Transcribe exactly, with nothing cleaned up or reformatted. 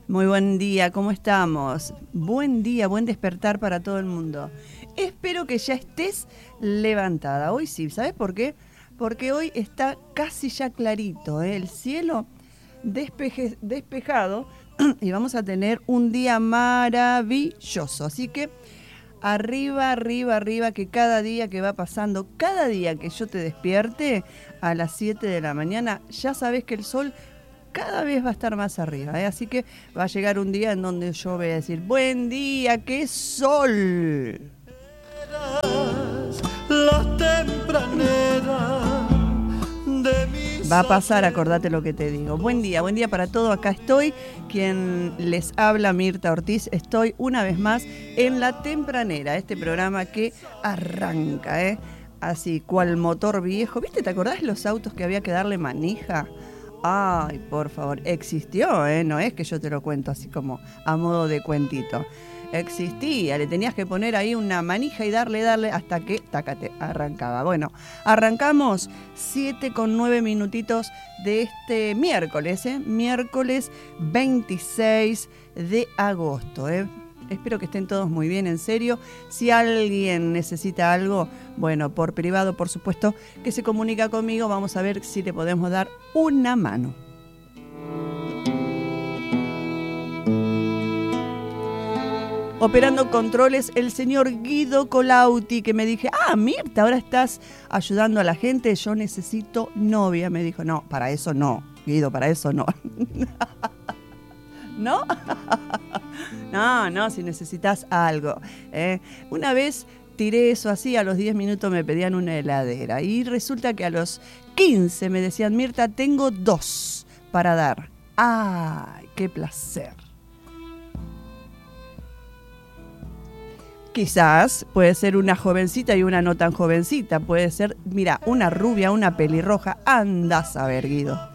Muy buen día, ¿cómo estamos? Buen día, buen despertar para todo el mundo. Espero que ya estés levantada. Hoy sí, ¿sabes por qué? Porque hoy está casi ya clarito, ¿eh? El cielo despeje, despejado y vamos a tener un día maravilloso. Así que arriba, arriba, arriba, que cada día que va pasando, cada día que yo te despierte a las siete de la mañana, ya sabes que el sol cada vez va a estar más arriba, ¿eh? Así que va a llegar un día en donde yo voy a decir, buen día, qué sol. La tempranera de mis va a pasar, acordate lo que te digo. Buen día, buen día para todos. Acá estoy, quien les habla, Mirta Ortiz. Estoy una vez más en La Tempranera, este programa que arranca, ¿eh? Así, cual motor viejo. ¿Viste? ¿Te acordás los autos que había que darle manija? Ay, por favor, existió, ¿eh? No es que yo te lo cuento así como a modo de cuentito. Existía, le tenías que poner ahí una manija y darle, darle, hasta que, tácate, arrancaba. Bueno, arrancamos siete con nueve minutitos de este miércoles, ¿eh? Miércoles veintiséis de agosto, ¿eh? Espero que estén todos muy bien, en serio. Si alguien necesita algo, bueno, por privado, por supuesto, que se comunica conmigo. Vamos a ver si le podemos dar una mano. Operando controles, el señor Guido Colauti, que me dije, ah, Mirta, ahora estás ayudando a la gente, yo necesito novia. Me dijo, no, para eso no, Guido, para eso no. ¿No? No, no, si necesitas algo. ¿eh? Una vez tiré eso así, a los diez minutos me pedían una heladera y resulta que a los quince me decían, Mirta, tengo dos para dar. ¡Ay, qué placer! Quizás puede ser una jovencita y una no tan jovencita. Puede ser, mira, una rubia, una pelirroja. Andás a ver, Guido.